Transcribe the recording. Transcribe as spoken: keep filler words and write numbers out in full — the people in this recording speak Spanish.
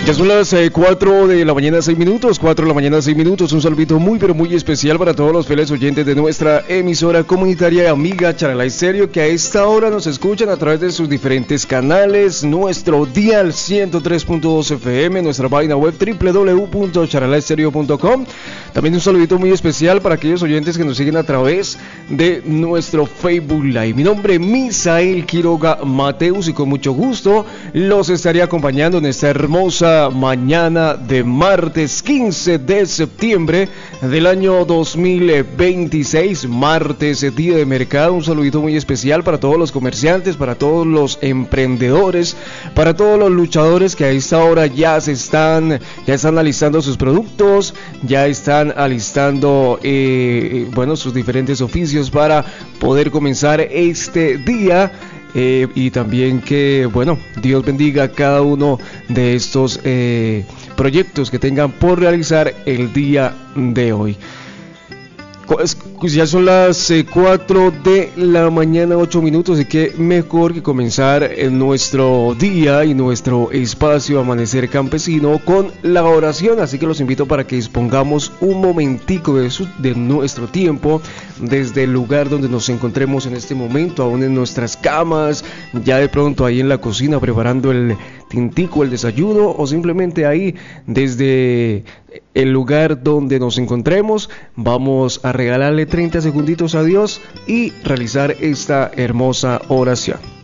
Ya son las eh, cuatro de la mañana, seis minutos, cuatro de la mañana, seis minutos. Un saludito muy, pero muy especial para todos los fieles oyentes de nuestra emisora comunitaria y amiga Charalá Estéreo, que a esta hora nos escuchan a través de sus diferentes canales, nuestro dial ciento tres punto dos F M, nuestra página web doble u doble u doble u punto charalá estéreo punto com. También un saludito muy especial para aquellos oyentes que nos siguen a través de nuestro Facebook Live. Mi nombre es Misael Quiroga Mateus y con mucho gusto los estaré acompañando en esta hermosa mañana de martes quince de septiembre del año dos mil veintiséis, martes, día de mercado. Un saludito muy especial para todos los comerciantes, para todos los emprendedores, para todos los luchadores que a esta hora ya se están, ya están alistando sus productos, ya están alistando eh, bueno, sus diferentes oficios para poder comenzar este día. Eh, y también que, bueno, Dios bendiga a cada uno de estos eh, proyectos que tengan por realizar el día de hoy. Ya son las eh, cuatro de la mañana, ocho minutos, y qué mejor que comenzar en nuestro día y nuestro espacio Amanecer Campesino con la oración. Así que los invito para que dispongamos un momentico de, su, de nuestro tiempo desde el lugar donde nos encontremos en este momento, aún en nuestras camas, ya de pronto ahí en la cocina preparando el tintico, el desayuno, o simplemente ahí desde el lugar donde nos encontremos. Vamos a regalarle treinta segunditos a Dios y realizar esta hermosa oración.